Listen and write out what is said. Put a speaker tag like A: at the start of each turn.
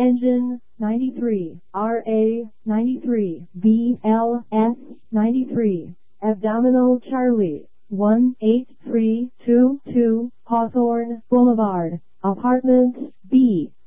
A: Engine 93, RA 93, BLS 93, Abdominal Charlie 18322 Hawthorne Boulevard, Apartment B.